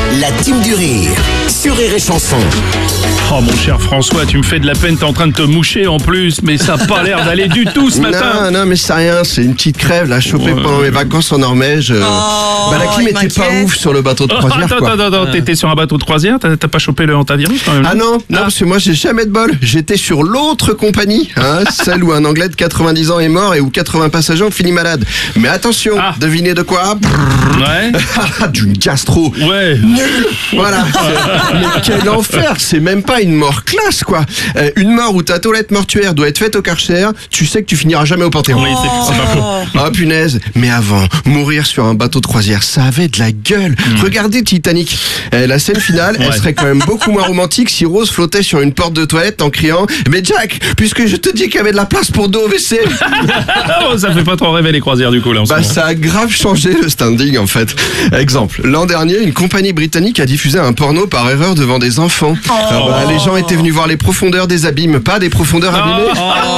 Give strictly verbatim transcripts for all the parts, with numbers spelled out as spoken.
La team du rire sur Rire et Chanson. Oh mon cher François, tu me fais de la peine, t'es en train de te moucher en plus, mais ça n'a pas l'air d'aller du tout ce matin. Non, non, mais c'est rien, c'est une petite crève, là, chopée Ouais. pendant mes vacances en Norvège. Euh, Oh, bah, la clim il était pas m'inquiète. ouf sur le bateau de Oh, croisière, attends, quoi. attends, attends, t'étais sur un bateau de croisière, t'as t'as pas chopé le hantavirus quand même? Ah non, non, parce que moi j'ai jamais de bol. J'étais sur l'autre compagnie, hein, celle où un Anglais de quatre-vingt-dix ans est mort et où quatre-vingts passagers ont fini malades. Mais attention, Ah. devinez de quoi? Ouais. D'une gastro. Ouais. Nul. Voilà. Mais quel enfer, c'est même pas une mort classe, quoi. Euh, une mort où ta toilette mortuaire doit être faite au Karcher, tu sais que tu finiras jamais au Panthéon. Oui, c'est c'est pas faux. Ah punaise, mais avant, mourir sur un bateau de croisière, ça avait de la gueule. Regardez Titanic. Eh, la scène finale, elle Ouais. serait quand même beaucoup moins romantique si Rose flottait sur une porte de toilette en criant « Mais Jack, puisque je te dis qu'il y avait de la place pour deux au W C !» Oh, ça fait pas trop rêver les croisières du coup là en ce Bah moment. ça a grave changé le standing en fait. Exemple, l'an dernier, une compagnie britannique a diffusé un porno par erreur devant des enfants. Alors, bah, les gens étaient venus voir les profondeurs des abîmes, pas des profondeurs abîmées.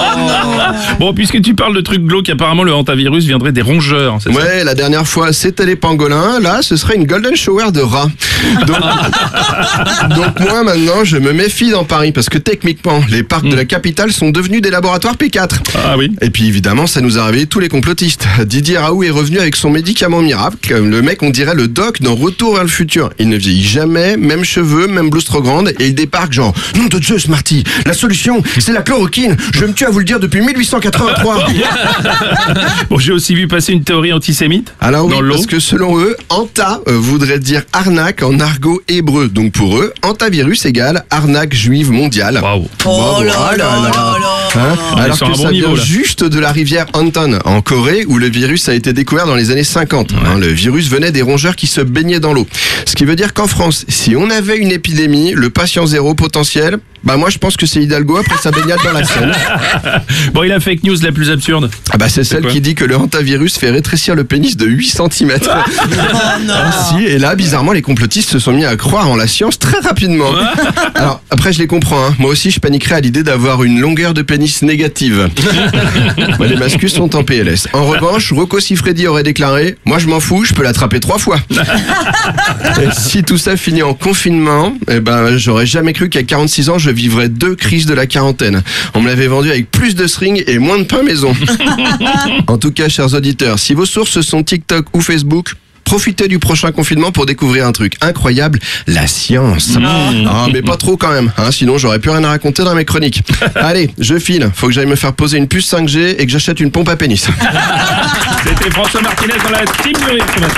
Bon, puisque tu parles de trucs glauques, apparemment le hantavirus viendrait des rongeurs, c'est ça? Ouais, la dernière fois c'était les pangolins, là ce serait une golden shower de rats. Donc, donc moi maintenant je me méfie dans Paris parce que techniquement les parcs de la capitale sont devenus des laboratoires P quatre. Ah oui. Et puis évidemment ça nous a réveillé tous les complotistes. Didier Raoult est revenu avec son médicament miracle. Le mec on dirait le doc dans Retour vers le futur. Il ne vieillit jamais, même cheveux, même blouse trop grande et il débarque genre « Nom de Zeus Marty, la solution c'est la chloroquine, je me tue à vous le dire depuis mille huit cent quatre-vingt-trois » Bon, j'ai aussi vu passer une théorie antisémite. Alors oui, Dans l'eau. parce que selon eux, anta euh, voudrait dire arnaque en argot hébreu. Donc pour eux, antavirus égale arnaque juive mondiale. Waouh. Oh Bravo. là Ah là là là. Hein On est Alors sur que un bon ça niveau, vient là. juste de la rivière Anton, en Corée, où le virus a été découvert dans les années cinquante. Hein, le virus venait des rongeurs qui se baignaient dans l'eau. Ce qui veut dire qu'en France, si on avait une épidémie, le patient zéro potentiel, bah moi je pense que c'est Hidalgo après sa baignade dans la Seine. Bon, et la fake news la plus absurde? Ah bah c'est celle quoi qui dit que le hantavirus fait rétrécir le pénis de huit centimètres. Ah si, et là bizarrement les complotistes se sont mis à croire en la science très rapidement. Alors après je les comprends, hein. Moi aussi je paniquerais à l'idée d'avoir une longueur de pénis négative. Bah, les mascus sont en P L S. En revanche, Rocco Siffredi aurait déclaré « Moi je m'en fous, je peux l'attraper trois fois ». Et si tout ça finit en confinement, eh ben j'aurais jamais cru qu'à quarante-six ans je vivrais deux crises de la quarantaine. On me l'avait vendu avec plus de string et moins de pain maison. En tout cas, chers auditeurs, si vos sources sont TikTok ou Facebook, profitez du prochain confinement pour découvrir un truc incroyable, la science. Ah, mais pas trop quand même, hein, sinon j'aurais plus rien à raconter dans mes chroniques. Allez, je file, faut que j'aille me faire poser une puce cinq G et que j'achète une pompe à pénis. C'était François Martinez dans la team du rire ce matin.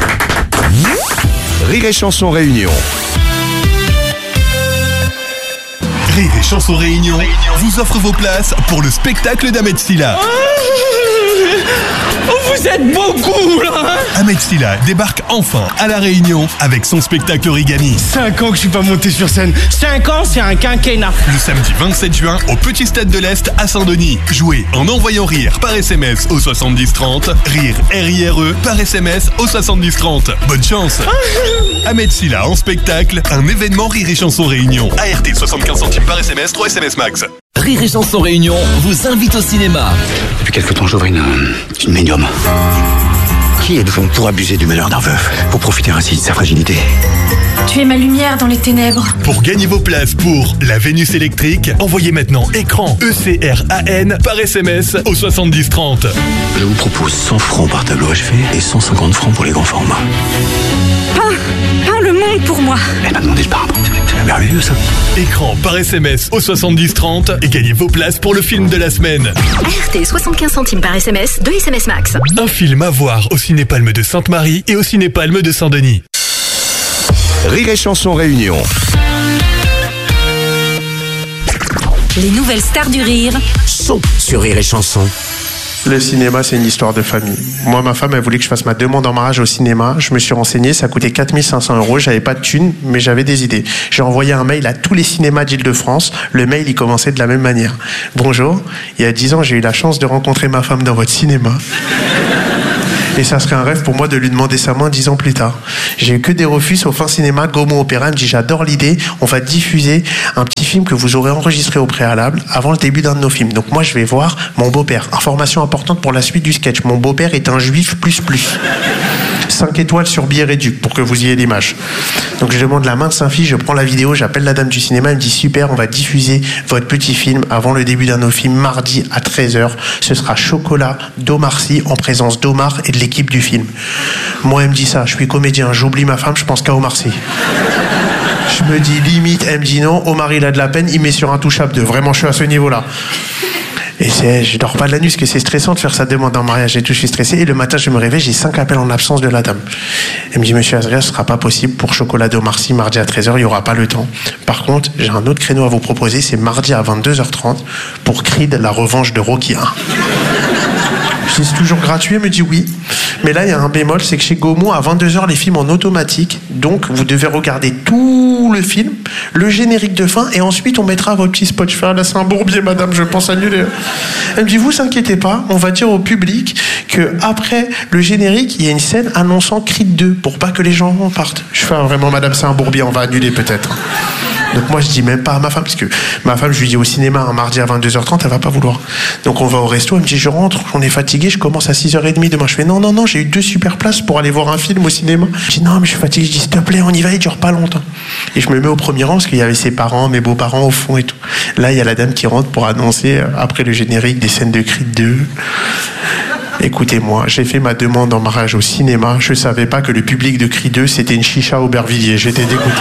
Rire et Chanson Réunion. Rire et Chanson Réunion vous offre vos places pour le spectacle d'Ahmed Silla. Vous êtes beaucoup là. Ahmed Silla débarque enfin à La Réunion avec son spectacle Origami. cinq ans que je suis pas monté sur scène. cinq ans, c'est un quinquennat. Le samedi vingt-sept juin au Petit Stade de l'Est à Saint-Denis. Jouez en envoyant rire par S M S au soixante-dix trente. Rire R I R E par S M S au soixante-dix trente. Bonne chance. Ahmed Silla en spectacle, un événement Rire et Chanson Réunion. A R T soixante-quinze centimes par S M S, trois S M S max. Rire et Chanson Réunion vous invite au cinéma. Depuis quelque temps, j'ouvre une, une médium. Qui êtes-vous pour abuser du malheur d'un veuf, pour profiter ainsi de sa fragilité? Tu es ma lumière dans les ténèbres. Pour gagner vos places pour La Vénus électrique, envoyez maintenant écran E C R A N par S M S au soixante-dix trente. Je vous propose cent francs par tableau achevé et cent cinquante francs pour les grands formats. Peins, peins le monde pour moi. Elle m'a demandé de peindre. C'est merveilleux ça. Écran par S M S au soixante-dix trente et gagnez vos places pour le film de la semaine. A R T soixante-quinze centimes par S M S, deux S M S max. Un film à voir au Cinépalme de Sainte-Marie et au Cinépalme de Saint-Denis. Rire et Chanson Réunion. Les nouvelles stars du rire. Sont sur Rire et Chanson. Le cinéma, c'est une histoire de famille. Moi, ma femme, elle voulait que je fasse ma demande en mariage au cinéma. Je me suis renseigné, ça coûtait quatre mille cinq cents euros. J'avais pas de thunes, mais j'avais des idées. J'ai envoyé un mail à tous les cinémas d'Île-de-France. Le mail, il commençait de la même manière. Bonjour, il y a dix ans, j'ai eu la chance de rencontrer ma femme dans votre cinéma. Et ça serait un rêve pour moi de lui demander sa main dix ans plus tard. J'ai eu que des refus, sauf un cinéma, Gaumont Opéra, me dit j'adore l'idée, on va diffuser un petit film que vous aurez enregistré au préalable avant le début d'un de nos films. Donc moi je vais voir mon beau-père. Information importante pour la suite du sketch, mon beau-père est un juif plus plus. cinq étoiles sur billet réduit pour que vous ayez l'image. Donc je demande la main de Saint-Phi, je prends la vidéo, j'appelle la dame du cinéma, elle me dit super, on va diffuser votre petit film avant le début d'un de nos films mardi à treize heures. Ce sera Chocolat d'Omar Sy en présence d'Omar et de l'équipe du film. Moi, elle me dit ça, je suis comédien, j'oublie ma femme, je pense qu'à Omar Sy. Je me dis limite, elle me dit non, Omar il a de la peine, il met sur Intouchable deux. Vraiment, je suis à ce niveau-là. Et c'est, je dors pas de la nuit parce que c'est stressant de faire sa demande en mariage et tout, je suis stressé. Et le matin, je me réveille, j'ai cinq appels en absence de la dame. Elle me dit, monsieur Azria, ce sera pas possible pour Chocolat d'Omar Sy, mardi à treize heures, il y aura pas le temps. Par contre, j'ai un autre créneau à vous proposer, c'est mardi à vingt-deux heures trente pour Creed, la revanche de Rocky un. Je dis, c'est toujours gratuit, elle me dit oui. Mais là, il y a un bémol, c'est que chez Gaumont, à vingt-deux heures, les films en automatique. Donc, vous devez regarder tout le film, le générique de fin, et ensuite, on mettra votre petit spot. Je fais, ah, là, c'est un bourbier, madame, je pense annuler. Elle me dit, vous inquiétez pas, on va dire au public que après le générique, il y a une scène annonçant Creed deux, pour pas que les gens en partent. Je fais, ah, vraiment, madame, c'est un bourbier, on va annuler peut-être. Donc moi je dis même pas à ma femme, parce que ma femme je lui dis au cinéma un mardi à vingt-deux heures trente, elle va pas vouloir. Donc on va au resto, elle me dit je rentre, on est fatigué, je commence à six heures trente demain. Je fais non non non, j'ai eu deux super places pour aller voir un film au cinéma. Je dis non mais je suis fatigué, je dis s'il te plaît on y va, il dure pas longtemps. Et je me mets au premier rang parce qu'il y avait ses parents, mes beaux-parents au fond et tout. Là il y a la dame qui rentre pour annoncer après le générique des scènes de Creed deux. Écoutez-moi, j'ai fait ma demande en mariage au cinéma, je savais pas que le public de Creed deux c'était une chicha Aubervilliers, j'étais dégoûté.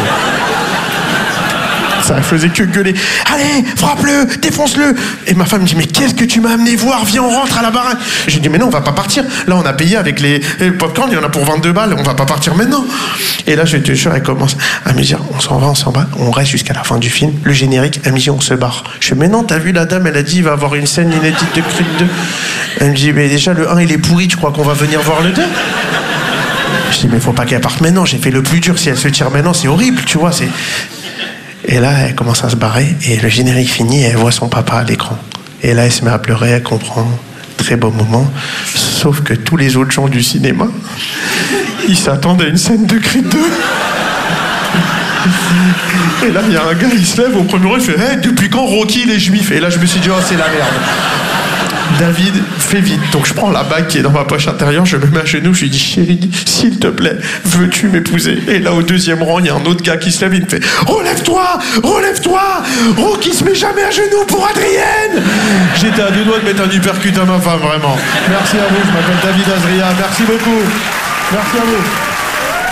Ça faisait que gueuler. Allez, frappe-le, défonce-le. Et ma femme me dit, mais qu'est-ce que tu m'as amené voir? Viens, on rentre à la baraque. J'ai dit, mais non, on va pas partir. Là, on a payé avec les, les pop-corn, il y en a pour vingt-deux balles. On va pas partir maintenant. Et là, je te jure, elle commence à me dire, on s'en va, on s'en va. On reste jusqu'à la fin du film. Le générique, elle me dit, on se barre. Je fais, mais non, t'as vu la dame, elle a dit, il va avoir une scène inédite de Creed deux. Elle me dit, mais déjà, le un, il est pourri, tu crois qu'on va venir voir le deux? Je dis, mais faut pas qu'elle parte maintenant. J'ai fait le plus dur. Si elle se tire maintenant, c'est horrible, tu vois, c'est... Et là, elle commence à se barrer, et le générique finit, et elle voit son papa à l'écran. Et là, elle se met à pleurer, elle comprend. Très beau moment. Sauf que tous les autres gens du cinéma, ils s'attendent à une scène de Creed deux. Et là, il y a un gars, il se lève au premier rang, il fait hey, « depuis quand Rocky, il est juif ?» Et là, je me suis dit « Oh, c'est la merde !» David, fais vite. Donc je prends la bague qui est dans ma poche intérieure, je me mets à genoux, je lui dis chérie, s'il te plaît, veux-tu m'épouser? Et là au deuxième rang, il y a un autre gars qui se lève, il me fait relève-toi, relève-toi, Rocky se met jamais à genoux pour Adrienne. J'étais à deux doigts de mettre un uppercut à ma femme, vraiment. Merci à vous, je m'appelle David Azria, merci beaucoup. Merci à vous.